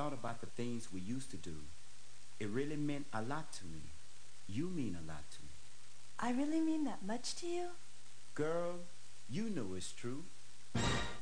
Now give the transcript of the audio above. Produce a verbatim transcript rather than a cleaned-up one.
thought about the things we used to do, it really meant a lot to me. You mean a lot to me. I really mean that much to you? Girl, you know it's true.